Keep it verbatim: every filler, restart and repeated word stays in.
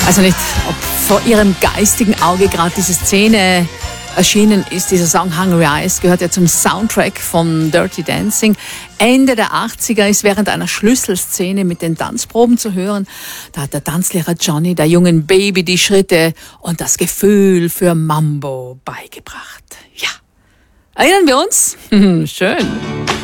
Also nicht, ob vor ihrem geistigen Auge gerade diese Szene erschienen ist. Dieser Song Hungry Eyes gehört ja zum Soundtrack von Dirty Dancing. Ende der achtziger ist während einer Schlüsselszene mit den Tanzproben zu hören. Da hat der Tanzlehrer Johnny der jungen Baby die Schritte und das Gefühl für Mambo beigebracht. Ja, erinnern wir uns? Schön.